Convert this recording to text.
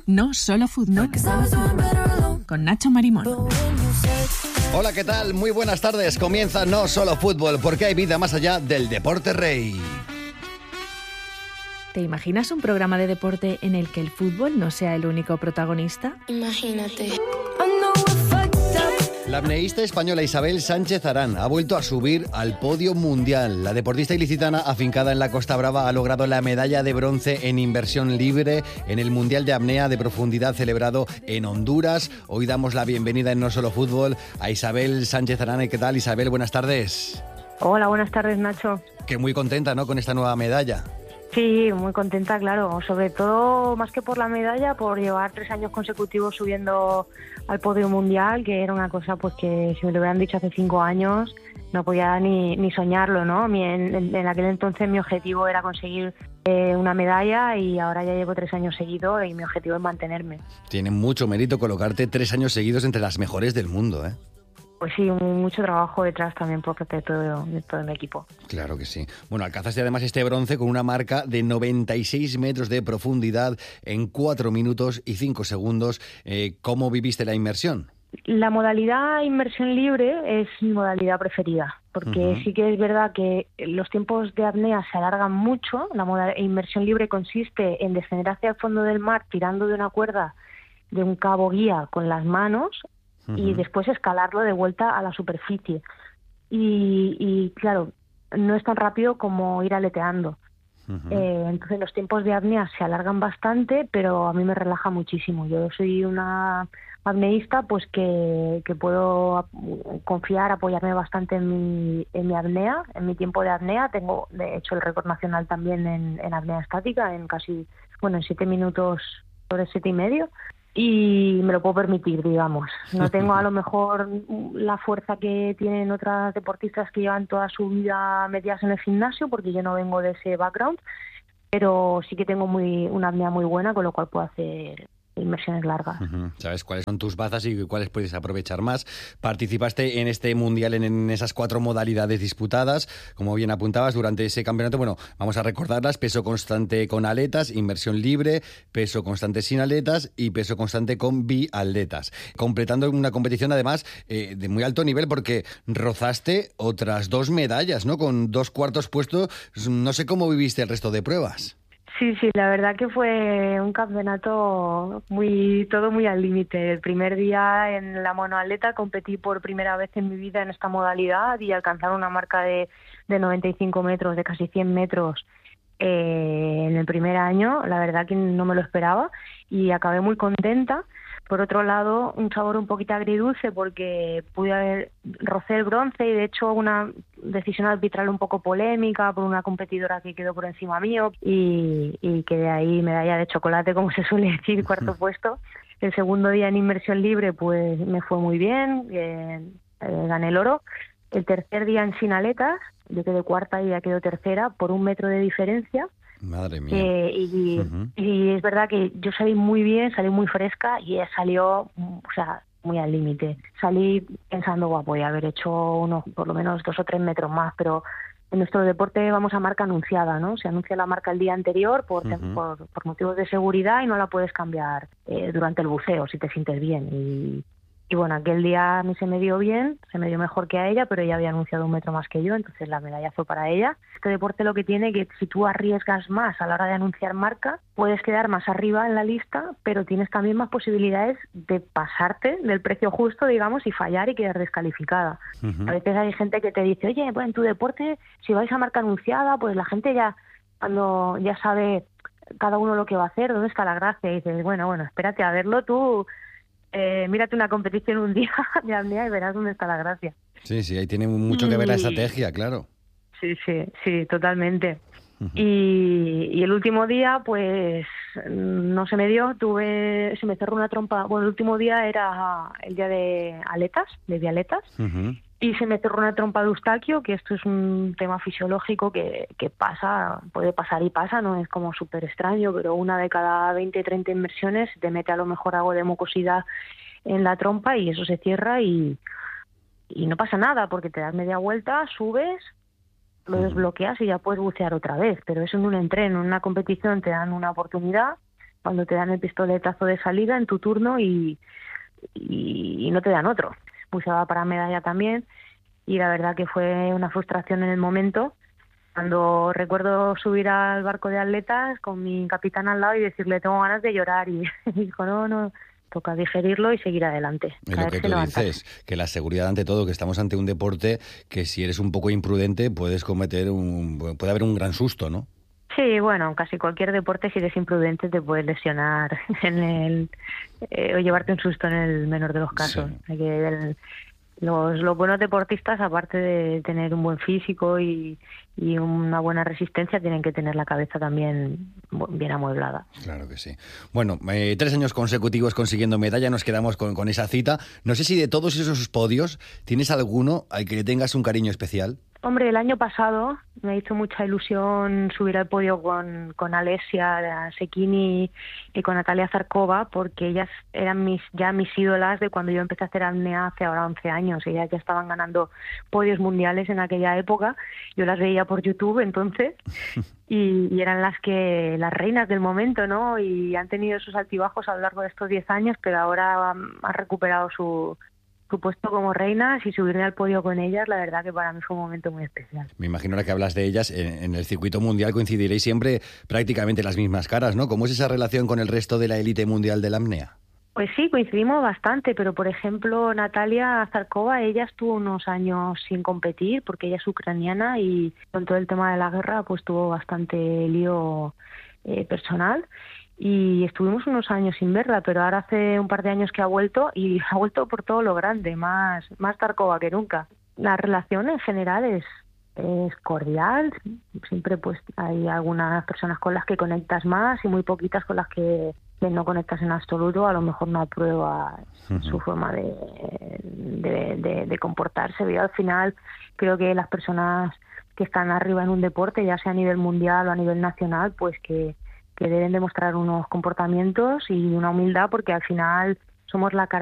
No Solo Fútbol, con Nacho Marimón. Hola, ¿qué tal? Muy buenas tardes. Comienza No Solo Fútbol, porque hay vida más allá del deporte rey. ¿Te imaginas un programa de deporte en el que el fútbol no sea el único protagonista? Imagínate. La apneísta española Isabel Sánchez Arán ha vuelto a subir al podio mundial. La deportista ilicitana, afincada en la Costa Brava, ha logrado la medalla de bronce en inmersión libre en el Mundial de Apnea de Profundidad celebrado en Honduras. Hoy damos la bienvenida en No Solo Fútbol a Isabel Sánchez Arán. ¿Qué tal, Isabel? Buenas tardes. Hola, buenas tardes, Nacho. Que muy contenta, ¿no?, con esta nueva medalla. Sí, muy contenta, claro. Sobre todo, más que por la medalla, por llevar 3 años consecutivos subiendo al podio mundial, que era una cosa pues que si me lo hubieran dicho hace 5 años no podía ni soñarlo, ¿no? En aquel entonces mi objetivo era conseguir una medalla y ahora ya llevo 3 años seguidos y mi objetivo es mantenerme. Tiene mucho mérito colocarte 3 años seguidos entre las mejores del mundo, ¿eh? Pues sí, mucho trabajo detrás también por parte de todo mi equipo. Claro que sí. Bueno, alcanzaste además este bronce con una marca de 96 metros de profundidad en 4 minutos y 5 segundos. ¿Cómo viviste la inmersión? La modalidad inmersión libre es mi modalidad preferida, porque sí que es verdad que los tiempos de apnea se alargan mucho. La inmersión libre consiste en descender hacia el fondo del mar tirando de una cuerda de un cabo guía con las manos y después escalarlo de vuelta a la superficie. Y claro, no es tan rápido como ir aleteando. Entonces los tiempos de apnea se alargan bastante, pero a mí me relaja muchísimo. Yo soy una apneísta pues que puedo confiar, apoyarme bastante en mi apnea, en mi tiempo de apnea. Tengo, de hecho, el récord nacional también en apnea estática, en 7 minutos sobre 7 y medio. Y me lo puedo permitir, digamos. No tengo a lo mejor la fuerza que tienen otras deportistas que llevan toda su vida metidas en el gimnasio, porque yo no vengo de ese background, pero sí que tengo una apnea muy buena, con lo cual puedo hacer inmersiones largas. ¿Sabes cuáles son tus bazas y cuáles puedes aprovechar más? Participaste en este mundial en esas 4 modalidades disputadas, como bien apuntabas, durante ese campeonato. Bueno, vamos a recordarlas: peso constante con aletas, inmersión libre, peso constante sin aletas y peso constante con bialetas. Completando una competición además de muy alto nivel, porque rozaste otras 2 medallas, ¿no?, con 2 cuartos puestos. No sé cómo viviste el resto de pruebas. Sí, la verdad que fue un campeonato todo muy al límite. El primer día en la monoatleta competí por primera vez en mi vida en esta modalidad y alcanzar una marca de 95 metros, de casi 100 metros en el primer año. La verdad que no me lo esperaba y acabé muy contenta. Por otro lado, un sabor un poquito agridulce porque rocé el bronce y de hecho una decisión arbitral un poco polémica por una competidora que quedó por encima mío y quedé ahí medalla de chocolate, como se suele decir, 4º puesto. El segundo día en inmersión libre pues me fue muy bien, gané el oro. El tercer día en sin aletas, yo quedé 4ª y ella quedó 3ª por 1 metro de diferencia. Madre mía. Y es verdad que yo salí muy bien, salí muy fresca y ella salió, muy al límite. Salí pensando, voy a haber hecho por lo menos 2 o 3 metros más, pero en nuestro deporte vamos a marca anunciada, ¿no? Se anuncia la marca el día anterior por motivos de seguridad y no la puedes cambiar durante el buceo si te sientes bien. Y bueno, aquel día a mí se me dio bien, se me dio mejor que a ella, pero ella había anunciado 1 metro más que yo, entonces la medalla fue para ella. Este deporte lo que tiene que si tú arriesgas más a la hora de anunciar marca, puedes quedar más arriba en la lista, pero tienes también más posibilidades de pasarte del precio justo, digamos, y fallar y quedar descalificada. A veces hay gente que te dice, oye, pues en tu deporte, si vais a marca anunciada, pues la gente cuando ya sabe cada uno lo que va a hacer, ¿dónde está la gracia? Y dices, bueno, espérate a verlo tú. Mírate una competición un día de apnea y verás dónde está la gracia. Sí, ahí tiene mucho que ver la estrategia, claro. Sí, totalmente. Y el último día, pues, no se me dio, se me cerró una trompa. Bueno, el último día era el día de aletas, de bialetas, y se me cerró una trompa de Eustaquio, que esto es un tema fisiológico que pasa, puede pasar y pasa, no es como súper extraño, pero 1 de cada 20, 30 inmersiones te mete a lo mejor algo de mucosidad en la trompa y eso se cierra y no pasa nada, porque te das media vuelta, subes, lo desbloqueas y ya puedes bucear otra vez, pero eso en un entreno, en una competición te dan una oportunidad, cuando te dan el pistoletazo de salida en tu turno y no te dan otro. Buceaba para medalla también y la verdad que fue una frustración en el momento. Cuando recuerdo subir al barco de atletas con mi capitán al lado y decirle tengo ganas de llorar y dijo no, toca digerirlo y seguir adelante. Es lo que tú dices, que la seguridad ante todo, que estamos ante un deporte que si eres un poco imprudente puede haber un gran susto, ¿no? Sí, bueno, casi cualquier deporte si eres imprudente te puedes lesionar o llevarte un susto en el menor de los casos. Sí. Hay que ver los buenos deportistas, aparte de tener un buen físico y una buena resistencia, tienen que tener la cabeza también bien amueblada. Claro que sí. Bueno, 3 años consecutivos consiguiendo medalla, nos quedamos con esa cita. No sé si de todos esos podios, ¿tienes alguno al que le tengas un cariño especial? Hombre, el año pasado me hizo mucha ilusión subir al podio con Alessia Cecchini y con Natalia Zarkova, porque ellas eran mis ídolas de cuando yo empecé a hacer apnea hace ahora 11 años. Ellas ya estaban ganando podios mundiales en aquella época. Yo las veía por YouTube entonces y eran las reinas del momento, ¿no? Y han tenido sus altibajos a lo largo de estos 10 años, pero ahora han recuperado su puesto como reinas y subirme al podio con ellas, la verdad que para mí fue un momento muy especial. Me imagino ahora que hablas de ellas, en el circuito mundial coincidiréis siempre prácticamente las mismas caras, ¿no? ¿Cómo es esa relación con el resto de la élite mundial de la apnea? Pues sí, coincidimos bastante, pero por ejemplo Natalia Zarkova, ella estuvo unos años sin competir porque ella es ucraniana y con todo el tema de la guerra pues tuvo bastante lío personal. Y estuvimos unos años sin verla, pero ahora hace un par de años que ha vuelto y ha vuelto por todo lo grande, más Zarkova que nunca. La relación en general es cordial, siempre pues hay algunas personas con las que conectas más y muy poquitas con las que no conectas en absoluto, a lo mejor no aprueba su forma de comportarse. Yo al final creo que las personas que están arriba en un deporte, ya sea a nivel mundial o a nivel nacional, pues que deben demostrar unos comportamientos y una humildad, porque al final somos la cara